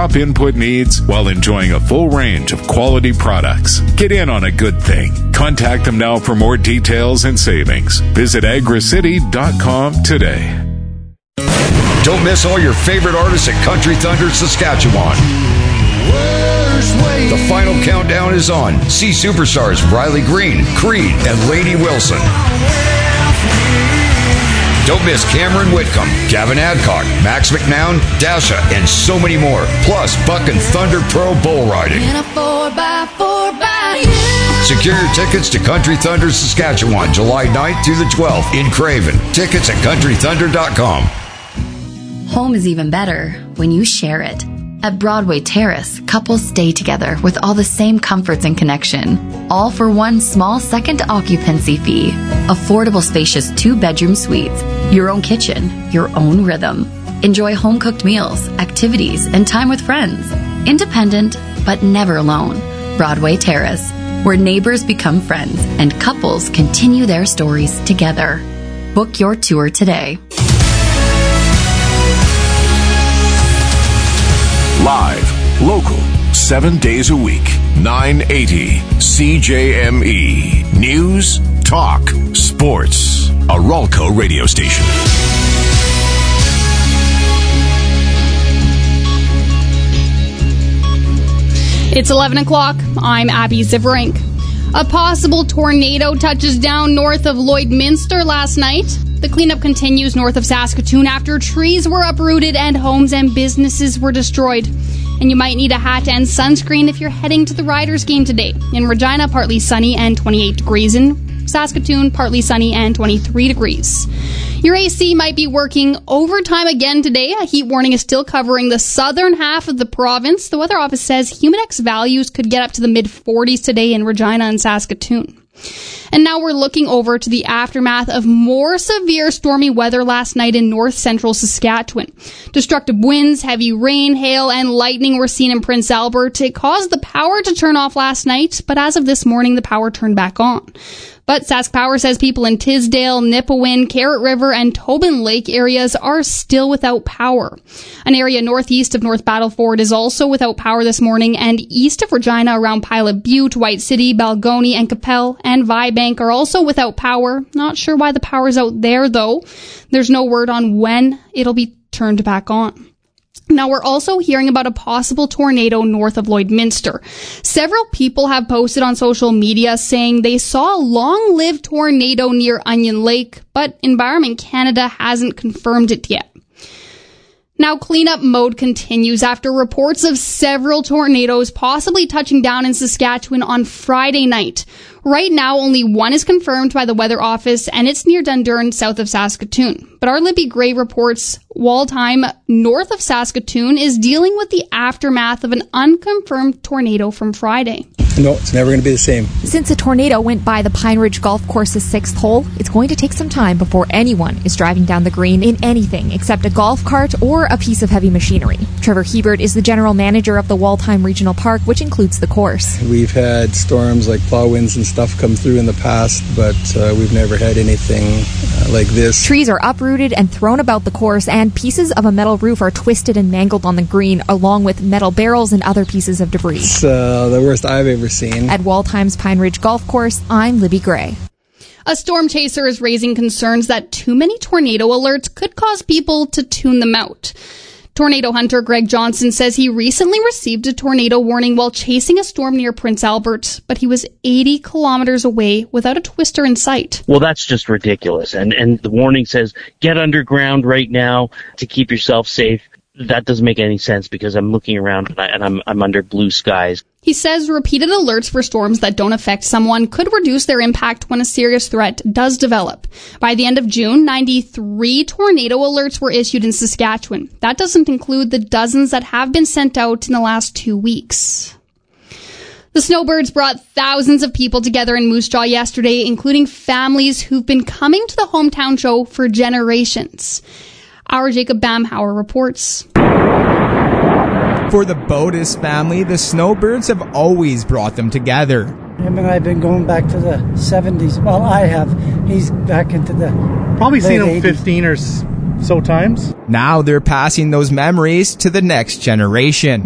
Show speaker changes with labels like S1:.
S1: top input needs while enjoying a full range of quality products. Get in on a good thing. Contact them now for more details and savings. Visit agricity.com today.
S2: Don't miss all your favorite artists at Country Thunder Saskatchewan. The final countdown is on. See superstars Riley Green, Creed, and Lainey Wilson. Don't miss Cameron Whitcomb, Gavin Adcock, Max McNown, Dasha, and so many more. Plus, Buck and Thunder Pro Bull Riding. Secure your tickets to Country Thunder Saskatchewan, July 9th through the 12th in Craven. Tickets at countrythunder.com.
S3: Home is even better when you share it. At Broadway Terrace, couples stay together with all the same comforts and connection, all for one small second occupancy fee. Affordable, spacious 2-bedroom suites, your own kitchen, your own rhythm. Enjoy home-cooked meals, activities, and time with friends. Independent, but never alone. Broadway Terrace, where neighbors become friends and couples continue their stories together. Book your tour today.
S4: Live, local, 7 days a week, 980 CJME. News, talk, sports. A Ralco radio station.
S5: It's 11 o'clock. I'm Abby Zivrink. A possible tornado touches down north of Lloydminster last night. The cleanup continues north of Saskatoon after trees were uprooted and homes and businesses were destroyed. And you might need a hat and sunscreen if you're heading to the Riders game today. In Regina, partly sunny and 28 degrees. In Saskatoon, partly sunny and 23 degrees. Your AC might be working overtime again today. A heat warning is still covering the southern half of the province. The weather office says humidex values could get up to the mid-40s today in Regina and Saskatoon. And now we're looking over to the aftermath of more severe stormy weather last night in north-central Saskatchewan. Destructive winds, heavy rain, hail, and lightning were seen in Prince Albert. It caused the power to turn off last night, but as of this morning, the power turned back on. But Sask Power says people in Tisdale, Nipawin, Carrot River, and Tobin Lake areas are still without power. An area northeast of North Battleford is also without power this morning, and east of Regina around Pilot Butte, White City, Balgony, and Capel, and Vibank are also without power. Not sure why the power's out there, though. There's no word on when it'll be turned back on. Now, we're also hearing about a possible tornado north of Lloydminster. Several people have posted on social media saying they saw a long-lived tornado near Onion Lake, but Environment Canada hasn't confirmed it yet. Now, cleanup mode continues after reports of several tornadoes possibly touching down in Saskatchewan on Friday night. Right now, only one is confirmed by the Weather Office, and it's near Dundurn, south of Saskatoon. But our Libby Gray reports Waldheim, north of Saskatoon, is dealing with the aftermath of an unconfirmed tornado from Friday.
S6: No, it's never going to be the same.
S7: Since a tornado went by the Pine Ridge Golf Course's 6th hole, it's going to take some time before anyone is driving down the green in anything except a golf cart or a piece of heavy machinery. Trevor Hebert is the general manager of the Waldheim Regional Park, which includes the course.
S6: We've had storms like plow winds and stuff come through in the past, but we've never had anything like this.
S7: Trees are uprooted and thrown about the course, and pieces of a metal roof are twisted and mangled on the green, along with metal barrels and other pieces of debris.
S6: It's the worst I've ever seen.
S7: At Waldheim's Pine Ridge Golf Course, I'm Libby Gray.
S5: A storm chaser is raising concerns that too many tornado alerts could cause people to tune them out. Tornado hunter Greg Johnson says he recently received a tornado warning while chasing a storm near Prince Albert, but he was 80 kilometers away without a twister in sight.
S8: Well, that's just ridiculous. And the warning says, get underground right now to keep yourself safe. That doesn't make any sense because I'm looking around and I'm under blue skies.
S5: He says repeated alerts for storms that don't affect someone could reduce their impact when a serious threat does develop. By the end of June, 93 tornado alerts were issued in Saskatchewan. That doesn't include the dozens that have been sent out in the last 2 weeks. The snowbirds brought thousands of people together in Moose Jaw yesterday, including families who've been coming to the hometown show for generations. Our Jacob Bamhauer reports.
S9: For the Bodas family, the snowbirds have always brought them together.
S10: Him and I have been going back to the 70s. Well, I have. He's back into the
S11: probably seen him
S10: 80s.
S11: 15 or so times.
S9: Now they're passing those memories to the next generation.